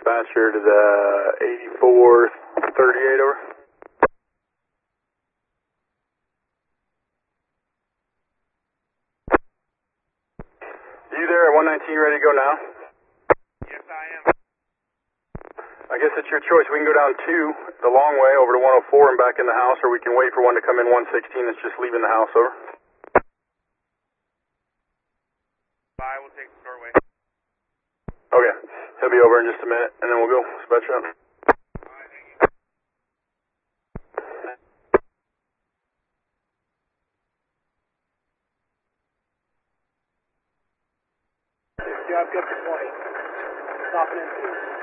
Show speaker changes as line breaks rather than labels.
dispatcher to the 8438, over. You there at 119, ready to go now?
Yes, I am.
I guess it's your choice. We can go down 2 the long way over to 104 and back in the house, or we can wait for one to come in 116 that's just leaving the house, over.
I will take the short way.
Okay, he'll be over in just a minute, and then we'll go. Dispatch up.
Alright, thank you.
Job good for 20. Stopping in 2.